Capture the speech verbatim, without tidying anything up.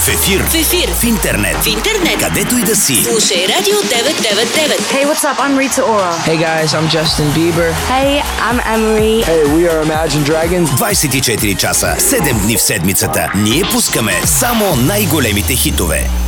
В ефир. В ефир. В интернет. В интернет. Където и да си. Слушай Радио деветsto девет и девет. Hey, what's up? I'm Rita Ora. Hey guys, I'm Justin Bieber. Hey, I'm Emery. Hey, we are Imagine Dragons. двайсет и четири часа, седем дни в седмицата. Ние пускаме само най-големите хитове.